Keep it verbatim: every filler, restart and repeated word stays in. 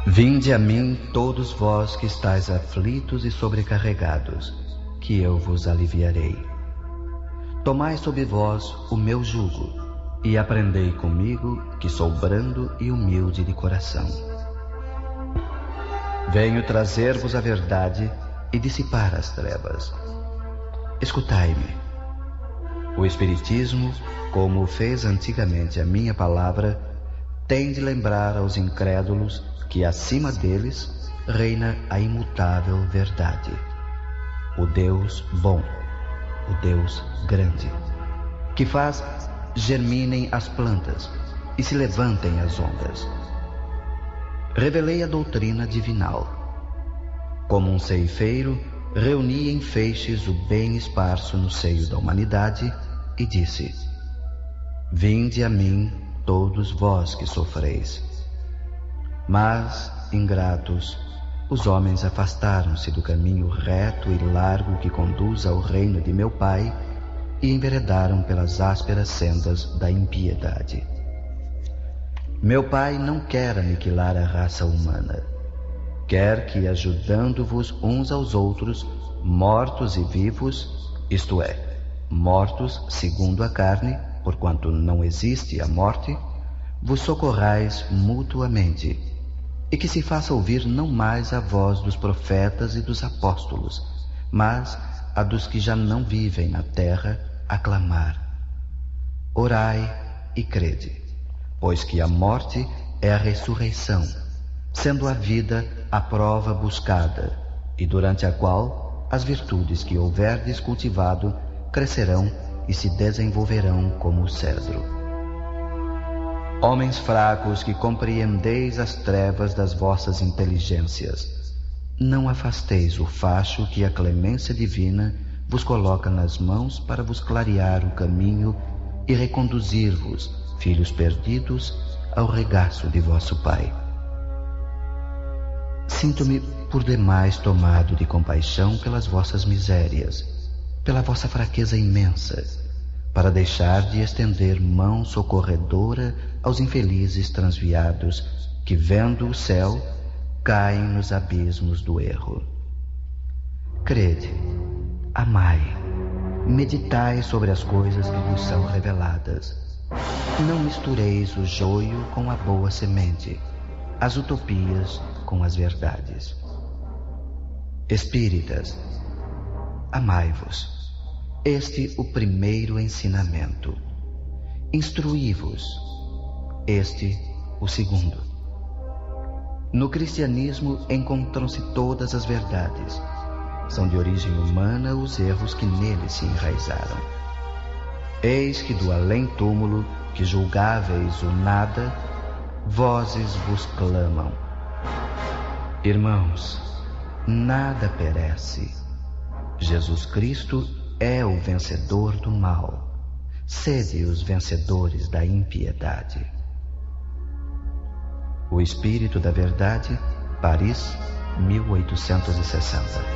Vinde a mim, todos vós que estáis aflitos e sobrecarregados, que eu vos aliviarei. Tomai sobre vós o meu jugo, e aprendei comigo, que sou brando e humilde de coração. Venho trazer-vos a verdade e dissipar as trevas. Escutai-me. O Espiritismo, como fez antigamente a minha palavra, tem de lembrar aos incrédulos que acima deles reina a imutável verdade. O Deus bom, o Deus grande, que faz germinem as plantas e se levantem as ondas. Revelei a doutrina divinal. Como um ceifeiro, reuni em feixes o bem esparso no seio da humanidade e disse: Vinde a mim, todos vós que sofreis. Mas, ingratos, os homens afastaram-se do caminho reto e largo que conduz ao reino de meu Pai e enveredaram pelas ásperas sendas da impiedade. Meu Pai não quer aniquilar a raça humana. Quer que, ajudando-vos uns aos outros, mortos e vivos, isto é, mortos segundo a carne, porquanto não existe a morte, vos socorrais mutuamente, e que se faça ouvir não mais a voz dos profetas e dos apóstolos, mas a dos que já não vivem na terra, a clamar: Orai e crede, pois que a morte é a ressurreição, sendo a vida a prova buscada, e durante a qual as virtudes que houverdes cultivado crescerão e se desenvolverão como o cedro. Homens fracos que compreendeis as trevas das vossas inteligências, não afasteis o facho que a clemência divina vos coloca nas mãos para vos clarear o caminho e reconduzir-vos, filhos perdidos, ao regaço de vosso Pai. Sinto-me por demais tomado de compaixão pelas vossas misérias, pela vossa fraqueza imensa, para deixar de estender mão socorredora aos infelizes transviados que, vendo o céu, caem nos abismos do erro. Crede, amai, meditai sobre as coisas que vos são reveladas. Não mistureis o joio com a boa semente, as utopias com as verdades. Espíritas, amai-vos. Este o primeiro ensinamento. Instruí-vos. Este o segundo. No cristianismo encontram-se todas as verdades. São de origem humana os erros que nele se enraizaram. Eis que do além-túmulo, que julgáveis o nada, vozes vos clamam: Irmãos, nada perece. Jesus Cristo é o vencedor do mal. Sede os vencedores da impiedade. O Espírito da Verdade, Paris, mil oitocentos e sessenta.